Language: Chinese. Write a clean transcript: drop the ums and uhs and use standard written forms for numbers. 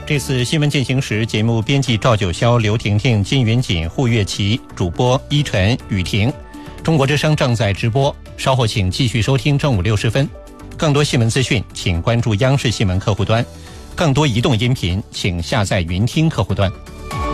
这次新闻进行时，节目编辑赵九霄、刘婷婷、金云锦、胡月琪，主播依晨、雨婷。中国之声正在直播，稍后请继续收听正午60分。更多新闻资讯，请关注央视新闻客户端；更多移动音频，请下载云听客户端。